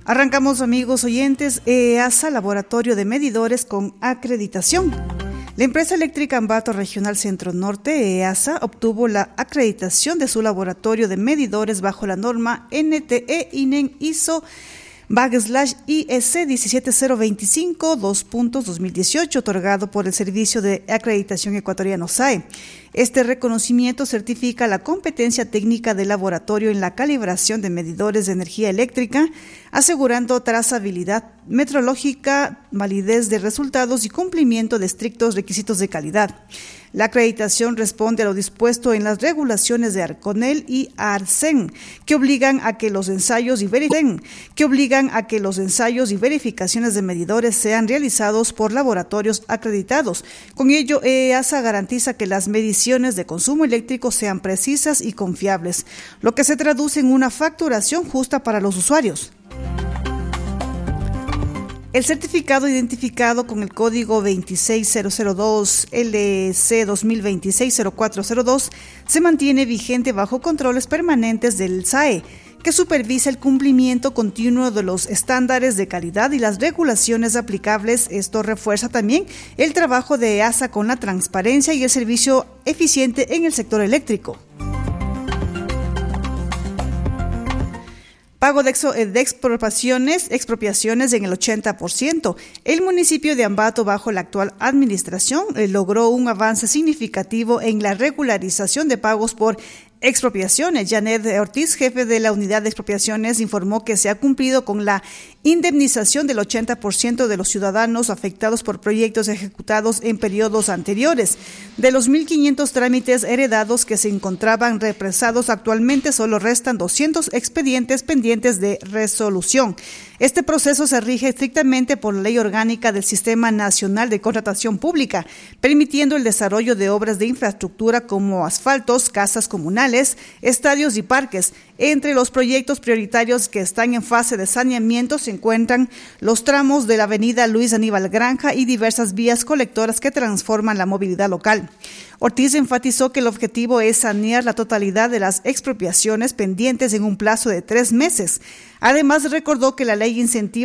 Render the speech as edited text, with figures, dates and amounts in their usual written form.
Arrancamos, amigos oyentes. EASA, Laboratorio de Medidores con acreditación. La empresa eléctrica Ambato Regional Centro Norte, EASA, obtuvo la acreditación de su laboratorio de medidores bajo la norma NTE INEN ISO /IEC 17025 2.2018, otorgado por el Servicio de Acreditación Ecuatoriano SAE. Este reconocimiento certifica la competencia técnica del laboratorio en la calibración de medidores de energía eléctrica, asegurando trazabilidad metrológica, validez de resultados y cumplimiento de estrictos requisitos de calidad. La acreditación responde a lo dispuesto en las regulaciones de Arconel y Arcen, que obligan a que los ensayos y verificaciones de medidores sean realizados por laboratorios acreditados. Con ello, EASA garantiza que las mediciones de consumo eléctrico sean precisas y confiables, lo que se traduce en una facturación justa para los usuarios. El certificado identificado con el código 26002 LC 2026-0402 se mantiene vigente bajo controles permanentes del SAE, que supervisa el cumplimiento continuo de los estándares de calidad y las regulaciones aplicables. Esto refuerza también el trabajo de EASA con la transparencia y el servicio eficiente en el sector eléctrico. Pago de expropiaciones en el 80%. El municipio de Ambato, bajo la actual administración, logró un avance significativo en la regularización de pagos por expropiaciones. Janet Ortiz, jefe de la unidad de expropiaciones, informó que se ha cumplido con la indemnización del 80% de los ciudadanos afectados por proyectos ejecutados en periodos anteriores. De los 1.500 trámites heredados que se encontraban represados, actualmente solo restan 200 expedientes pendientes de resolución. Este proceso se rige estrictamente por la Ley Orgánica del Sistema Nacional de Contratación Pública, permitiendo el desarrollo de obras de infraestructura como asfaltos, casas comunales, estadios y parques. Entre los proyectos prioritarios que están en fase de saneamiento se encuentran los tramos de la avenida Luis Aníbal Granja y diversas vías colectoras que transforman la movilidad local. Ortiz enfatizó que el objetivo es sanear la totalidad de las expropiaciones pendientes en un plazo de 3 meses. Además, recordó que la ley incentiva